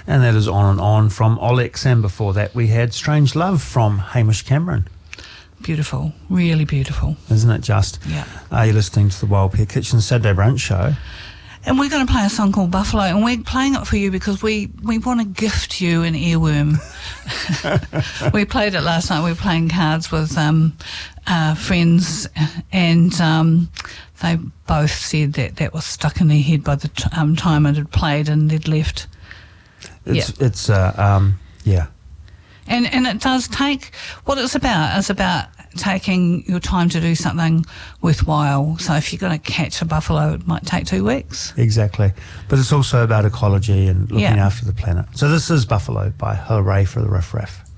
And that is On and On from Olex, and before that we had Strange Love from Hamish Cameron. Beautiful, really beautiful. Isn't it just? Yeah. You're listening to the Wild Pear Kitchen Saturday Brunch Show. And we're going to play a song called Buffalo, and we're playing it for you because we want to gift you an earworm. We played it last night. We were playing cards with friends, and they both said that was stuck in their head by the time it had played and they'd left. It's yeah. And it does take, what it's about taking your time to do something worthwhile. So if you're going to catch a buffalo, it might take 2 weeks. Exactly. But it's also about ecology and looking after the planet. So this is Buffalo by Hooray for the Riff Raff.